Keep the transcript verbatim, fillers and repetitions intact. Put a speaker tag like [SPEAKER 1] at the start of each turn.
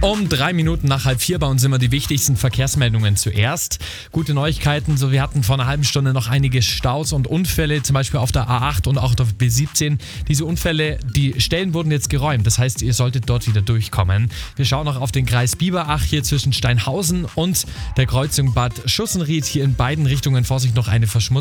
[SPEAKER 1] Um drei Minuten nach halb vier bei uns immer die wichtigsten Verkehrsmeldungen zuerst. Gute Neuigkeiten, so wir hatten vor einer halben Stunde noch einige Staus und Unfälle, zum Beispiel auf der A acht und auch auf B siebzehn. Diese Unfälle, die Stellen wurden jetzt geräumt, das heißt, ihr solltet dort wieder durchkommen. Wir schauen noch auf den Kreis Biberach hier zwischen Steinhausen und der Kreuzung Bad Schussenried. Hier in beiden Richtungen Vorsicht noch eine Verschmutzung.